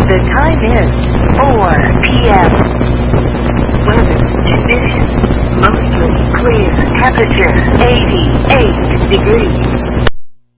The time is 4 p.m. Weather conditions. Mostly clear. Temperature 88 degrees.